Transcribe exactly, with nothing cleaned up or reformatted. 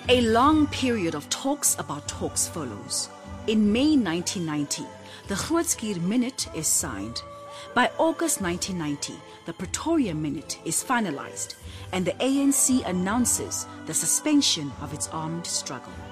A long period of talks about talks follows. In May nineteen ninety, the Grootskrier Minute is signed. By August nineteen ninety, the Pretoria Minute is finalized, and the A N C announces the suspension of its armed struggle.